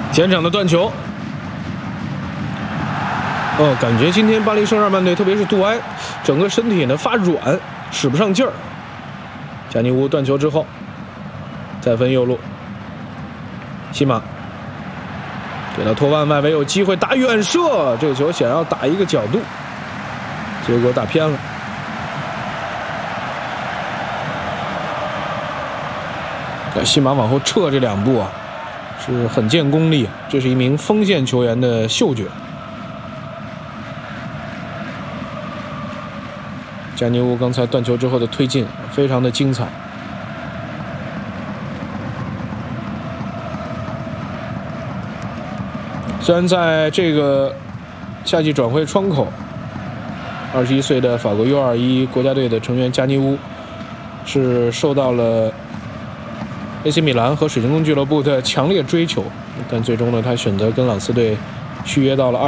前场的断球。感觉今天巴黎圣日耳曼队，特别是杜埃，整个身体呢发软，使不上劲儿。加尼乌断球之后，再分右路，西马给到托万，外围有机会打远射，这个球想要打一个角度，结果打偏了。西马往后撤这2步啊，是很见功力，这是一名锋线球员的嗅觉。加尼乌刚才断球之后的推进非常的精彩。虽然在这个夏季转会窗口，21岁的法国 U21 国家队的成员加尼乌是受到了 AC 米兰和水晶宫俱乐部的强烈追求，但最终呢，他选择跟朗斯队续约到了